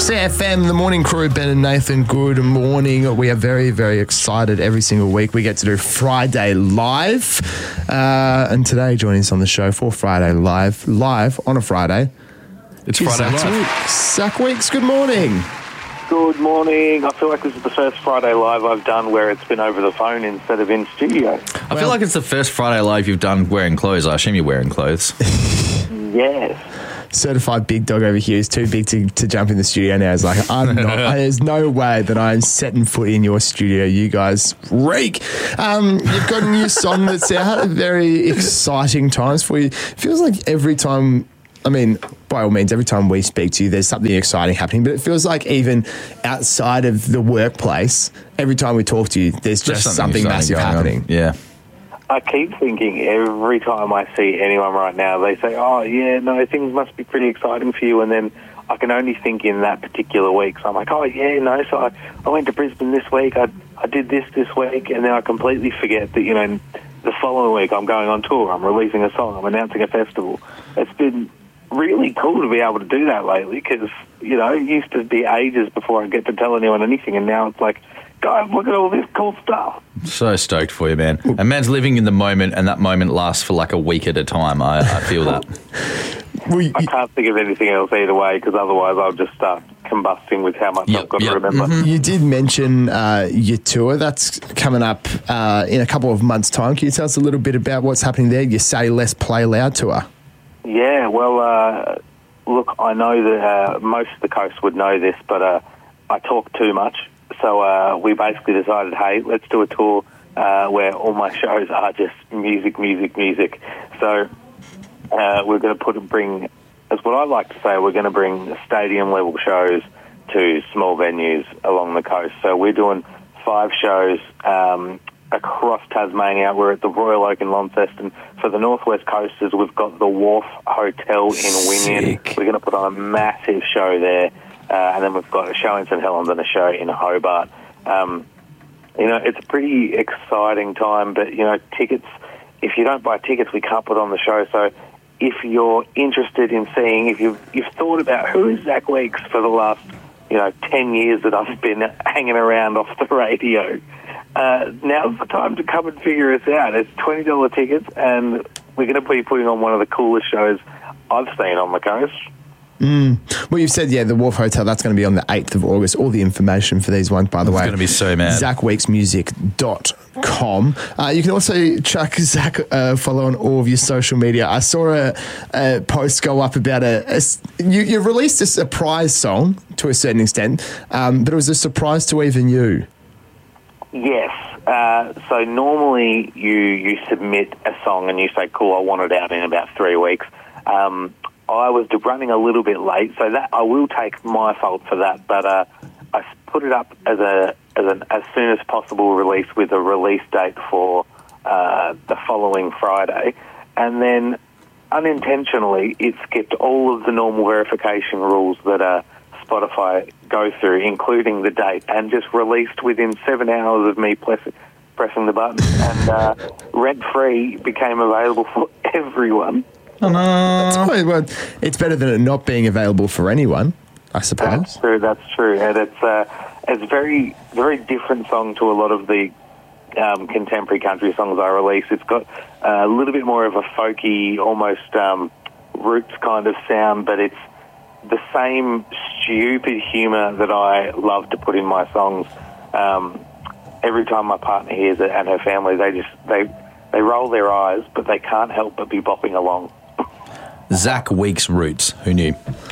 SXFM, the morning crew, Ben and Nathan, good morning. We are very, very excited every single week. We get to do Friday Live. And today, joining us on the show for Friday Live on a Friday. It's Friday Live. Zach Weeks, good morning. Good morning. I feel like this is the first Friday Live I've done where it's been over the phone instead of in studio. I feel like it's the first Friday Live you've done wearing clothes. I assume you're wearing clothes. Yes. Certified big dog over here is too big to jump in the studio now. It's like, I'm not, there's no way that I'm setting foot in your studio. You guys reek. You've got a new song that's out. Very exciting times for you. Feels like every time, I mean, by all means, every time we speak to you, there's something exciting happening. But it feels like even outside of the workplace, every time we talk to you, there's just something massive happening. Yeah. I keep thinking every time I see anyone right now, they say, oh, yeah, no, things must be pretty exciting for you. And then I can only think in that particular week. So I'm like, oh, yeah, no, so I went to Brisbane this week. I did this week. And then I completely forget that, you know, the following week I'm going on tour. I'm releasing a song. I'm announcing a festival. It's been really cool to be able to do that lately because, you know, it used to be ages before I get to tell anyone anything. And now it's like, guys, look at all this cool stuff. So stoked for you, man. And man's living in the moment, and that moment lasts for like a week at a time. I feel that. I can't think of anything else either way because otherwise I'll just start combusting with how much I've got to remember. Mm-hmm. You did mention your tour. That's coming up in a couple of months' time. Can you tell us a little bit about what's happening there? Your Say Less, Play Loud tour. Yeah, well, look, I know that most of the coast would know this, but I talk too much. So we basically decided, hey, let's do a tour where all my shows are just music. So we're going to bring, as what I like to say, we're going to bring stadium-level shows to small venues along the coast. So we're doing 5 shows across Tasmania. We're at the Royal Oak in Launceston. And for the Northwest Coasters, we've got the Wharf Hotel in Wynyard. We're going to put on a massive show there. And then we've got a show in St Helens and a show in Hobart. You know, it's a pretty exciting time, but, you know, tickets, if you don't buy tickets, we can't put on the show. So if you're interested in seeing, if you've thought about who is Zach Weeks for the last, 10 years that I've been hanging around off the radio, now's the time to come and figure us out. It's $20 tickets, and we're going to be putting on one of the coolest shows I've seen on the coast. Well, you've said, the Wharf Hotel, that's going to be on the 8th of August. All the information for these ones, by the way. It's going to be so mad. ZachWeeksMusic.com. You can also chuck Zach follow on all of your social media. I saw a post go up about you released a surprise song to a certain extent, but it was a surprise to even you. Yes. So normally you submit a song and you say, cool, I want it out in about 3 weeks. I was running a little bit late, so that I will take my fault for that. But I put it up as an as soon as possible release with a release date for the following Friday, and then unintentionally it skipped all of the normal verification rules that Spotify go through, including the date, and just released within 7 hours of me pressing the button, and Rent Free became available for everyone. Oh, no. Well, it's better than it not being available for anyone, I suppose. That's true. And it's a very, very different song to a lot of the contemporary country songs I release. It's got a little bit more of a folky, almost roots kind of sound, but it's the same stupid humour that I love to put in my songs. Every time my partner hears it and her family, they roll their eyes, but they can't help but be bopping along. Zach Weeks roots. Who knew?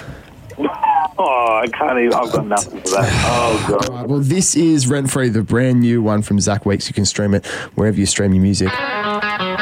Oh, I can't even. I've got nothing for that. Oh, God. Right, well, this is Rent Free, the brand new one from Zach Weeks. You can stream it wherever you stream your music.